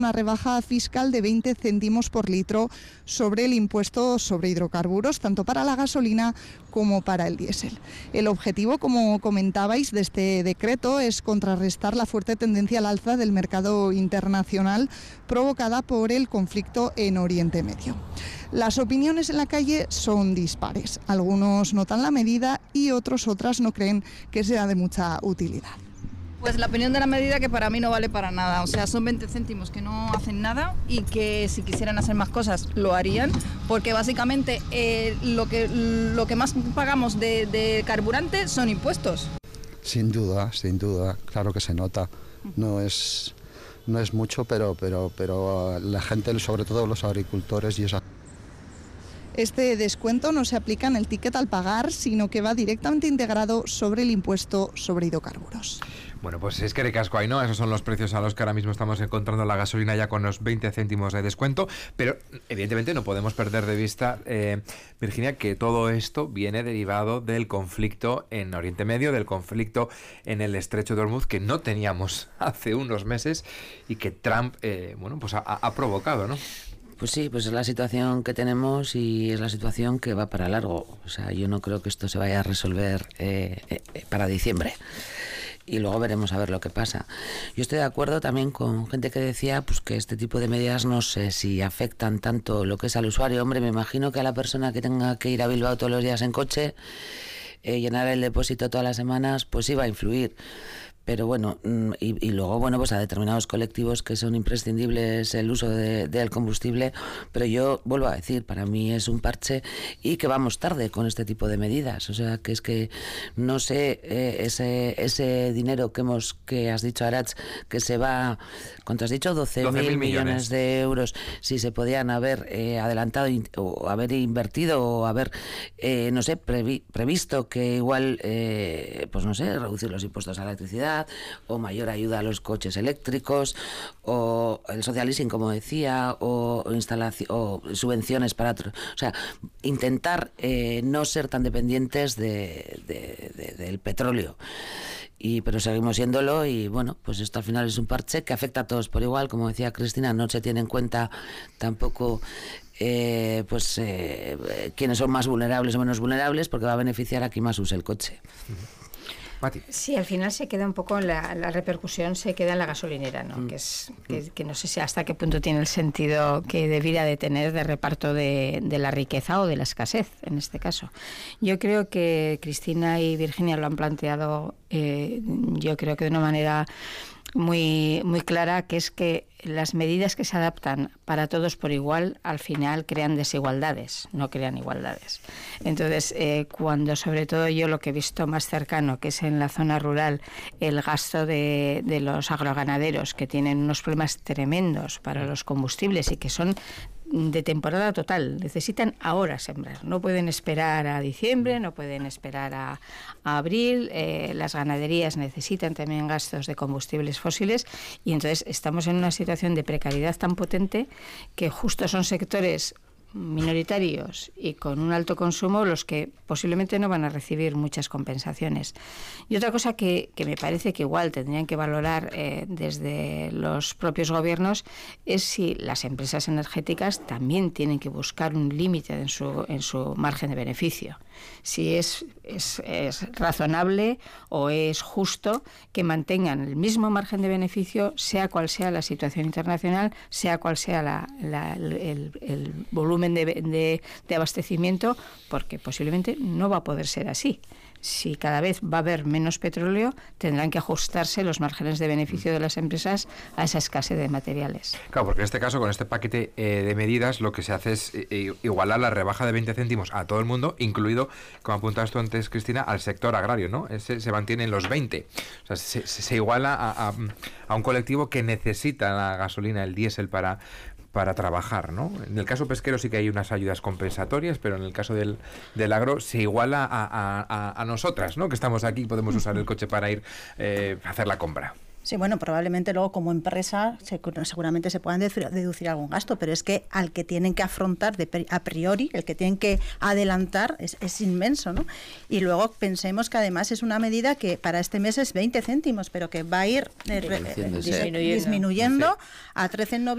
una rebaja fiscal de 20 céntimos por litro sobre el impuesto sobre hidrocarburos, tanto para la gasolina como para el diésel. El objetivo, como comentabais, de este decreto es contrarrestar la fuerte tendencia al alza del mercado internacional provocada por el conflicto en Oriente Medio. Las opiniones en la calle son dispares. Algunos notan la medida y otras no creen que sea de mucha utilidad. Pues la opinión de la medida, que para mí no vale para nada, o sea, son 20 céntimos que no hacen nada y que si quisieran hacer más cosas lo harían, porque básicamente lo que más pagamos de carburante son impuestos. Sin duda, claro que se nota, no es mucho, pero la gente, sobre todo los agricultores y esa... Este descuento no se aplica en el ticket al pagar, sino que va directamente integrado sobre el impuesto sobre hidrocarburos. Bueno, pues es que ricasco hay, ¿no? Esos son los precios a los que ahora mismo estamos encontrando la gasolina, ya con los 20 céntimos de descuento, pero evidentemente no podemos perder de vista, Virginia, que todo esto viene derivado del conflicto en Oriente Medio, del conflicto en el Estrecho de Hormuz, que no teníamos hace unos meses y que Trump, pues ha provocado, ¿no? Pues sí, pues es la situación que tenemos y es la situación que va para largo. O sea, yo no creo que esto se vaya a resolver para diciembre. Y luego veremos a ver lo que pasa. Yo estoy de acuerdo también con gente que decía pues que este tipo de medidas no sé si afectan tanto lo que es al usuario. Hombre, me imagino que a la persona que tenga que ir a Bilbao todos los días en coche, llenar el depósito todas las semanas, pues sí va a influir. Pero bueno, y luego, bueno, pues a determinados colectivos que son imprescindibles el uso del combustible, pero yo vuelvo a decir, para mí es un parche y que vamos tarde con este tipo de medidas. O sea, que es que, no sé, ese dinero que has dicho, Arach, que se va, ¿cuánto has dicho? 12.000 millones de euros, si se podían haber adelantado o haber invertido o haber, no sé, previsto que igual, pues no sé, reducir los impuestos a la electricidad, o mayor ayuda a los coches eléctricos, o el social leasing, como decía, o instalación, o subvenciones para otros. O sea, intentar no ser tan dependientes del petróleo. Pero seguimos siéndolo y bueno, pues esto al final es un parche que afecta a todos por igual. Como decía Cristina, no se tiene en cuenta tampoco quiénes son más vulnerables o menos vulnerables, porque va a beneficiar a quien más use el coche. Mati. Sí, al final se queda un poco, la repercusión se queda en la gasolinera, ¿no? Que no sé si hasta qué punto tiene el sentido que debiera de tener de reparto de la riqueza o de la escasez, en este caso. Yo creo que Cristina y Virginia lo han planteado, yo creo que de una manera muy, muy clara, que es que las medidas que se adaptan para todos por igual al final crean desigualdades, no crean igualdades. Entonces, cuando sobre todo yo lo que he visto más cercano, que es en la zona rural, el gasto de los agroganaderos, que tienen unos problemas tremendos para los combustibles y que son de temporada total, necesitan ahora sembrar, no pueden esperar a diciembre, no pueden esperar a abril, las ganaderías necesitan también gastos de combustibles fósiles y entonces estamos en una situación de precariedad tan potente que justo son sectores minoritarios y con un alto consumo los que posiblemente no van a recibir muchas compensaciones. Y otra cosa que me parece que igual tendrían que valorar desde los propios gobiernos es si las empresas energéticas también tienen que buscar un límite en su margen de beneficio. Si es razonable o es justo que mantengan el mismo margen de beneficio, sea cual sea la situación internacional, sea cual sea el volumen de abastecimiento, porque posiblemente no va a poder ser así. Si cada vez va a haber menos petróleo, tendrán que ajustarse los márgenes de beneficio de las empresas a esa escasez de materiales. Claro, porque en este caso, con este paquete de medidas, lo que se hace es igualar la rebaja de 20 céntimos a todo el mundo, incluido, como apuntabas tú antes, Cristina, al sector agrario, ¿no? Ese se mantiene en los 20. O sea, se iguala a un colectivo que necesita la gasolina, el diésel, para trabajar, ¿no? En el caso pesquero sí que hay unas ayudas compensatorias, pero en el caso del agro se iguala a nosotras, ¿no? Que estamos aquí y podemos usar el coche para ir a hacer la compra. Sí, bueno, probablemente luego como empresa seguramente se puedan deducir algún gasto, pero es que al que tienen que afrontar a priori, el que tienen que adelantar es inmenso, ¿no? Y luego pensemos que además es una medida que para este mes es 20 céntimos, pero que va a ir disminuyendo a 13 en noviembre.